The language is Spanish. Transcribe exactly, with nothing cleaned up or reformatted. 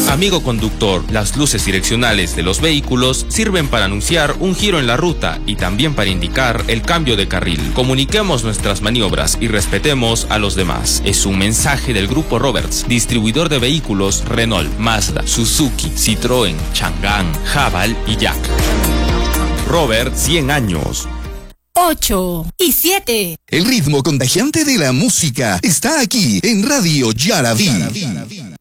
Amigo conductor, las luces direccionales de los vehículos sirven para anunciar un giro en la ruta y también para indicar el cambio de carril. Comuniquemos nuestras maniobras y respetemos a los demás. Es un mensaje del Grupo Roberts, distribuidor de vehículos Renault, Mazda, Suzuki, Citroën, Chang'an, Haval y Jack. Roberts, cien años. ocho y siete. El ritmo contagiante de la música está aquí en Radio Yaraví.